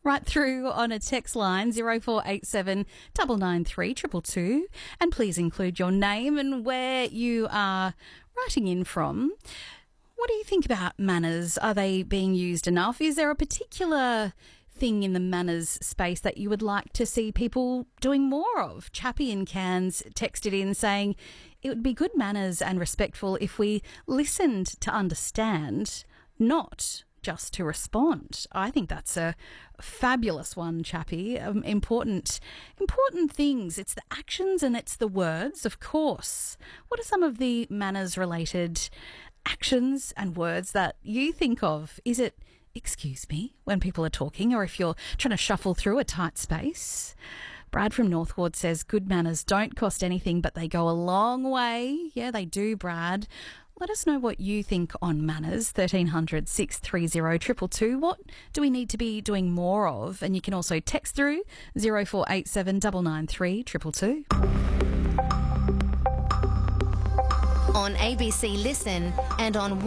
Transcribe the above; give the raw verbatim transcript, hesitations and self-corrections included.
right through on a text line zero four eight seven nine nine three two two two, and please include your name and where you are writing in from. What do you think about manners? Are they being used enough? Is there a particular thing in the manners space that you would like to see people doing more of? Chappie in Cairns texted in saying it would be good manners and respectful if we listened to understand, not just to respond. I think that's a fabulous one, Chappie. Um, important, important things. It's the actions and it's the words, of course. What are some of the manners-related actions and words that you think of? Is it excuse me when people are talking, or if you're trying to shuffle through a tight space? Brad from North Ward says good manners don't cost anything, but they go a long way. Yeah, they do, Brad. Let us know what you think on manners. thirteen hundred, six three zero, two two two. What do we need to be doing more of? And you can also text through zero four eight seven nine nine three two two two. On A B C Listen and on